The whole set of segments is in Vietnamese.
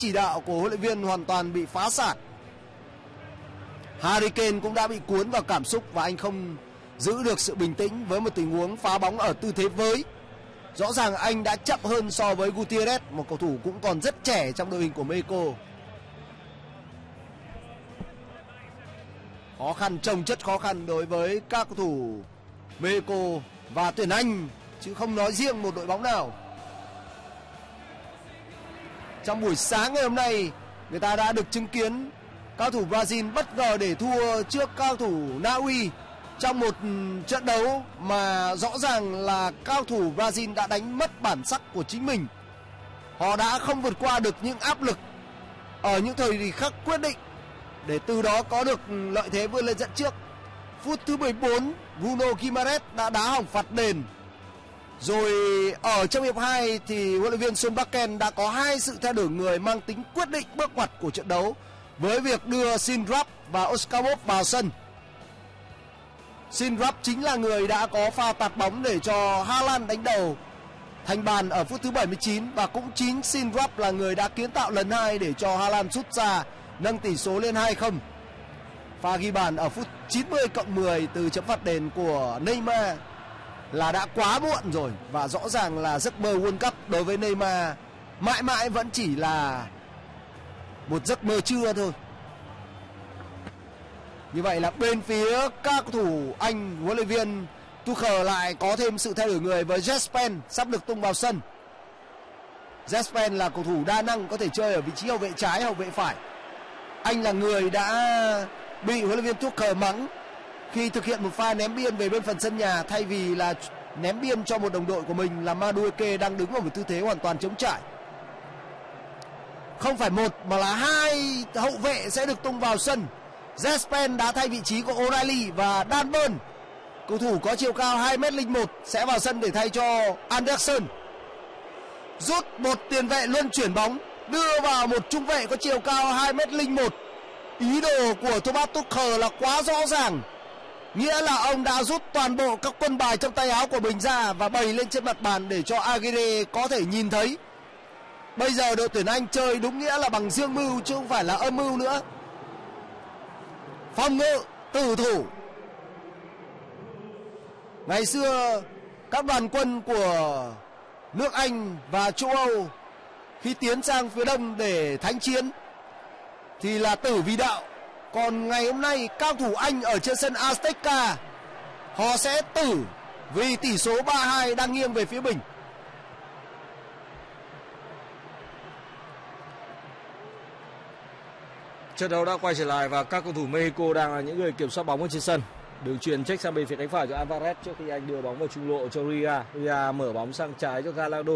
chỉ đạo của huấn luyện viên hoàn toàn bị phá sản. Harry Kane cũng đã bị cuốn vào cảm xúc và anh không giữ được sự bình tĩnh với một tình huống phá bóng ở tư thế với. Rõ ràng anh đã chậm hơn so với Gutierrez, một cầu thủ cũng còn rất trẻ trong đội hình của Mexico. Khó khăn, chồng chất khó khăn đối với các cầu thủ Mexico và tuyển Anh, chứ không nói riêng một đội bóng nào. Trong buổi sáng ngày hôm nay, người ta đã được chứng kiến cao thủ Brazil bất ngờ để thua trước cao thủ Na Uy trong một trận đấu mà rõ ràng là cao thủ Brazil đã đánh mất bản sắc của chính mình. Họ đã không vượt qua được những áp lực ở những thời khắc quyết định để từ đó có được lợi thế vươn lên dẫn trước. Phút thứ 14, Bruno Guimaraes đã đá hỏng phạt đền. Rồi ở trong hiệp 2 thì huấn luyện viên Solbakken đã có 2 sự thay đổi người mang tính quyết định bước ngoặt của trận đấu với việc đưa Sindrap và Oscarov vào sân. Sindrap chính là người đã có pha tạt bóng để cho Haaland đánh đầu thành bàn ở phút thứ 79 và cũng chính Sindrap là người đã kiến tạo lần 2 để cho Haaland sút ra nâng tỷ số lên 2-0. Pha ghi bàn ở phút 90+10 từ chấm phạt đền của Neymar là đã quá muộn rồi, và rõ ràng là giấc mơ World Cup đối với Neymar mãi mãi vẫn chỉ là một giấc mơ trưa thôi. Như vậy là bên phía các cầu thủ Anh, huấn luyện viên Tuchel lại có thêm sự thay đổi người với Jespen sắp được tung vào sân. Jespen là cầu thủ đa năng, có thể chơi ở vị trí hậu vệ trái, hậu vệ phải. Anh là người đã bị huấn luyện viên Tuchel mắng khi thực hiện một pha ném biên về bên phần sân nhà, thay vì là ném biên cho một đồng đội của mình là Madueke đang đứng ở một tư thế hoàn toàn trống trải. Không phải một mà là 2 hậu vệ sẽ được tung vào sân. Jespen đã thay vị trí của O'Reilly, và Dan Burn, cầu thủ có chiều cao 2m01, sẽ vào sân để thay cho Anderson. Rút một tiền vệ luân chuyển bóng, đưa vào một trung vệ có chiều cao 2m01. Ý đồ của Thomas Tuchel là quá rõ ràng, nghĩa là ông đã rút toàn bộ các quân bài trong tay áo của mình ra và bày lên trên mặt bàn để cho Aguirre có thể nhìn thấy. Bây giờ đội tuyển Anh chơi đúng nghĩa là bằng dương mưu chứ không phải là âm mưu nữa. Phòng ngự, tử thủ. Ngày xưa các đoàn quân của nước Anh và châu Âu khi tiến sang phía đông để thánh chiến thì là tử vì đạo. Còn ngày hôm nay cao thủ Anh ở trên sân Azteca, họ sẽ tử vì tỷ số 3-2 đang nghiêng về phía mình. Trận đấu đã quay trở lại và các cầu thủ Mexico đang là những người kiểm soát bóng ở trên sân. Đường chuyền check sang bên phía cánh phải cho Alvarez trước khi anh đưa bóng vào trung lộ cho Ria. Ria mở bóng sang trái cho Gallardo.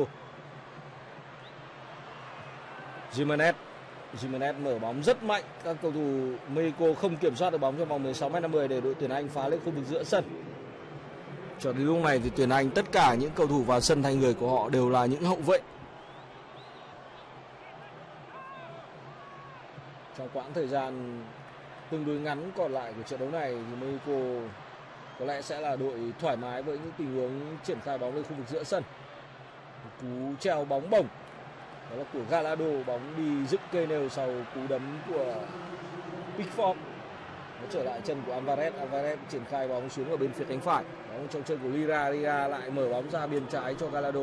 Gimenez mở bóng rất mạnh. Các cầu thủ Mexico không kiểm soát được bóng trong vòng 16m50 để đội tuyển Anh phá lên khu vực giữa sân. Cho đến lúc này thì tuyển Anh tất cả những cầu thủ vào sân thay người của họ đều là những hậu vệ. Trong quãng thời gian tương đối ngắn còn lại của trận đấu này thì Mexico có lẽ sẽ là đội thoải mái với những tình huống triển khai bóng lên khu vực giữa sân. Một cú treo bóng bổng đó là của Gallardo, bóng đi dựng cây nêu sau cú đấm của Pickford. Nó trở lại chân của Alvarez triển khai bóng xuống ở bên phía cánh phải, bóng trong chân của Lira lại mở bóng ra biên trái cho Gallardo.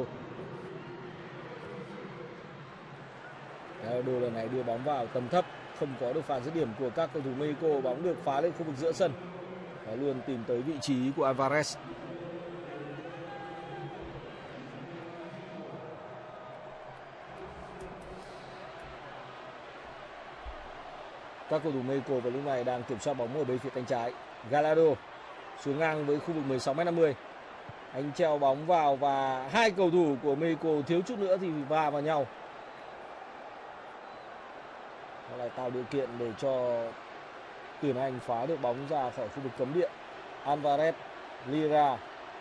Gallardo lần này đưa bóng vào tầm thấp, không có được pha dứt điểm của các cầu thủ Mexico, bóng được phá lên khu vực giữa sân và luôn tìm tới vị trí của Alvarez. Các cầu thủ Mexico vào lúc này đang kiểm soát bóng ở bên phía cánh trái. Gallardo xuống ngang với khu vực 16m50. Anh treo bóng vào và 2 cầu thủ của Mexico thiếu chút nữa thì va vào nhau. Nó lại tạo điều kiện để cho tuyển Anh phá được bóng ra khỏi khu vực cấm địa. Alvarez, Lira,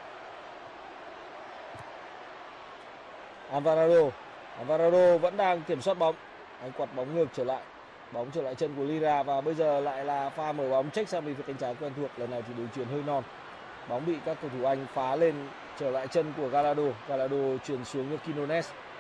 Alvarado vẫn đang kiểm soát bóng. Anh quặt bóng ngược trở lại, bóng trở lại chân của Lira và bây giờ lại là pha mở bóng check sang bên phía cánh trái quen thuộc. Lần này thì đường chuyền hơi non, bóng bị các cầu thủ Anh phá lên trở lại chân của Gallardo chuyển xuống cho Quinones.